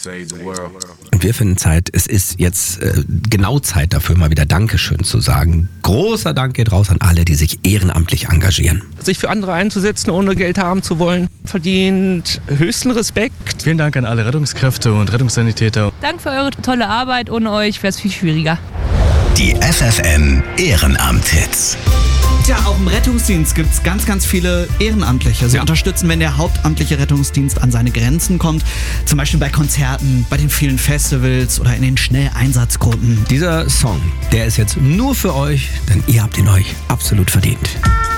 Und wir finden es ist jetzt genau Zeit dafür, mal wieder Dankeschön zu sagen. Großer Dank geht raus an alle, die sich ehrenamtlich engagieren. Sich für andere einzusetzen, ohne Geld haben zu wollen, verdient höchsten Respekt. Vielen Dank an alle Rettungskräfte und Rettungssanitäter. Danke für eure tolle Arbeit. Ohne euch wäre es viel schwieriger. Die FFN Ehrenamt-Hits. Tja, auch im Rettungsdienst gibt es ganz, ganz viele Ehrenamtliche. Sie unterstützen, wenn der hauptamtliche Rettungsdienst an seine Grenzen kommt. Zum Beispiel bei Konzerten, bei den vielen Festivals oder in den Schnelleinsatzgruppen. Dieser Song, der ist jetzt nur für euch, denn ihr habt ihn euch absolut verdient.